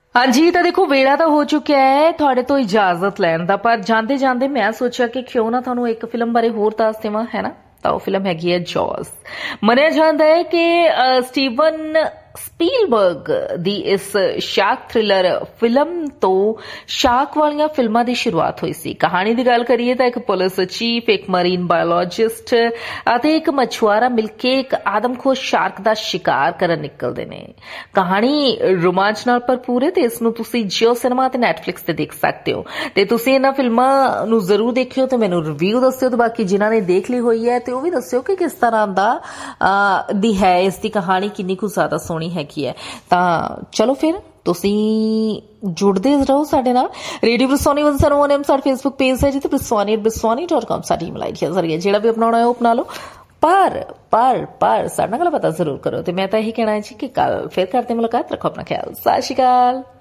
हाँ जी, तो देखो वेला तो हो चुका है थोड़े तो इजाजत लैन दा, पर जांदे जांदे मैं सोचा कि क्यों ना थानू एक फिल्म बारे होर दस देवां, है ना। तो वो फिल्म हैगी है जॉस। मनिया जांदा है कि स्टीवन स्पीलबर्ग दी इस शार्क थ्रिलर फिल्म तो शार्क वालियां फिल्मां दी शुरुआत हुई सी। कहानी दी गल करिए तो एक पुलिस चीफ, एक मरीन बायोलॉजिस्ट ਅਤੇ ਇੱਕ ਮਛੁਆਰਾ ਮਿਲਕੇ ਇੱਕ ਆਦਮਖੋਰ ਸ਼ਾਰਕ ਦਾ ਸ਼ਿਕਾਰ ਕਰਨ ਨਿਕਲਦੇ ਨੇ। ਕਹਾਣੀ ਰੋਮਾਂਚ ਨਾਲ ਭਰਪੂਰ ਹੈ ਤੇ ਇਸ ਨੂੰ ਤੁਸੀਂ ਜੀਓ ਸਿਨੇਮਾ ਤੇ ਨੈਟਫਲਿਕਸ ਤੇ ਦੇਖ ਸਕਦੇ ਹੋ। ਤੇ ਤੁਸੀਂ ਇਹਨਾਂ ਫਿਲਮਾਂ ਨੂੰ ਜ਼ਰੂਰ ਦੇਖਿਓ ਤੇ ਮੈਨੂੰ ਰਿਵਿਊ ਦੱਸਿਓ, ਤੇ ਬਾਕੀ ਜਿਨ੍ਹਾਂ ਨੇ ਦੇਖ ਲਈ ਹੋਈ ਹੈ ਤੇ ਉਹ ਵੀ ਦੱਸਿਓ ਕਿ ਕਿਸ ਤਰ੍ਹਾਂ ਦਾ ਦੀ ਹੈ ਇਸ ਦੀ ਕਹਾਣੀ, ਕਿੰਨੀ ਕੁ ਜ਼ਿਆਦਾ ਸੋਹਣੀ ਹੈਗੀ ਹੈ। ਤਾਂ ਚਲੋ ਫਿਰ ਤੁਸੀਂ ਜੁੜਦੇ ਰਹੋ ਸਾਡੇ ਨਾਲ। ਰੇਡੀਓ ਬ੍ਰਿਸਵਾਨੀ 101 ਸਾਡਾ ਫੇਸਬੁੱਕ ਪੇਜ ਹੈ ਜਿੱਥੇ briswani@briswani.com ਸਾਡੀ ਈਮੇਲ ਆਈਡੀ ਹੈ। ਜ਼ਰੀਏ ਜਿਹੜਾ ਵੀ ਅਪਣਾਉਣਾ ਹੈ ਉਹ ਅਪਣਾ ਲਓ, ਪਰ ਸਾਡੇ ਨਾਲ ਗੱਲਬਾਤ ਜ਼ਰੂਰ ਕਰੋ। ਤੇ ਮੈਂ ਤਾਂ ਇਹੀ ਕਹਿਣਾ ਹੈ ਜੀ ਕਿ ਕੱਲ ਫਿਰ ਕਰਦੇ ਮੁਲਾਕਾਤ। ਰੱਖੋ ਆਪਣਾ ਖਿਆਲ। ਸਤਿ ਸ਼੍ਰੀ ਅਕਾਲ।